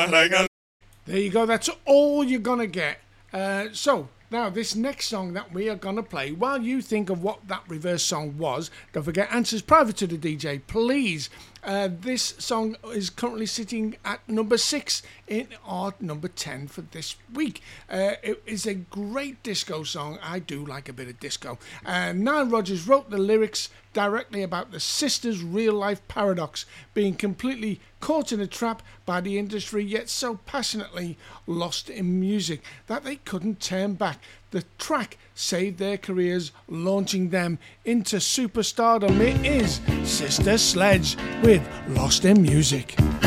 There you go. That's all you're going to get. So, now this next song that we are going to play, while you think of what that reverse song was, don't forget, answers private to the DJ, please. This song is currently sitting at number 6 in our number 10 for this week. It is a great disco song. I do like a bit of disco. Nile Rodgers wrote the lyrics directly about the sisters' real-life paradox, being completely caught in a trap by the industry, yet so passionately lost in music that they couldn't turn back. The track saved their careers, launching them into superstardom. It is Sister Sledge with Lost in Music.